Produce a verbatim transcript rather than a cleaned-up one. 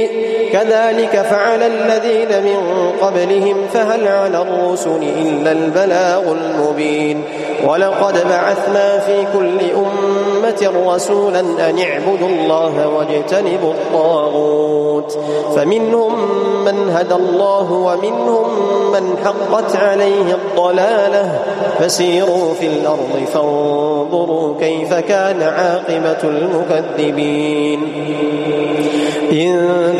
كذلك فعل الذين من قبلهم فهل على الرسل إلا البلاغ المبين ولقد بعثنا في كل أمة رسولا أن اعبدوا الله واجتنبوا الطاغوت فمنهم من هدى الله ومنهم من حقت عليه الضلالة فسيروا في الأرض فانظروا كيف كان عاقبة المكذبين. إن